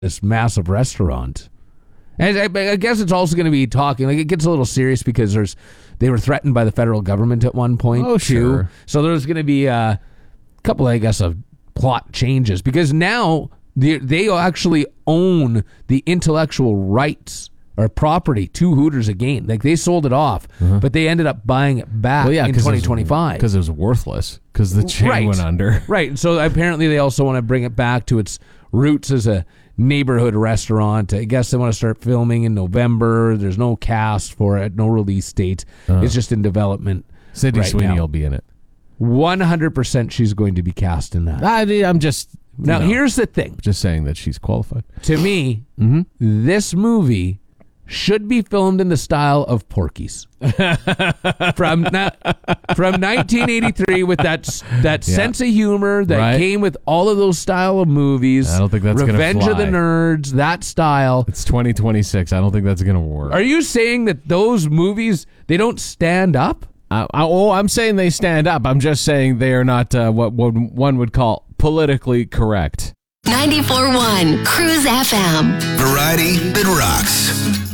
this massive restaurant. And I guess it's also going to be talking, like, it gets a little serious because they were threatened by the federal government at one point, too. Sure. So there's going to be a couple, I guess, of plot changes because now they actually own the intellectual rights or property to Hooters again. Like, they sold it off, but they ended up buying it back in 2025. Because it was worthless, because the chain went under. Right. So apparently they also want to bring it back to its roots as a neighborhood restaurant. I guess they want to start filming in November. There's no cast for it, no release date. It's just in development. Sydney right Sweeney now. will be in it. 100% she's going to be cast in that. I'm just... Now, here's the thing. Just saying that she's qualified. To me, this movie should be filmed in the style of Porky's. From 1983 with that sense of humor that came with all of those style of movies. I don't think that's going to fly. Revenge of the Nerds, that style. It's 2026. I don't think that's going to work. Are you saying that those movies, they don't stand up? I'm saying they stand up. I'm just saying they are not what one would call politically correct. 94.1 Cruise FM. Variety that rocks.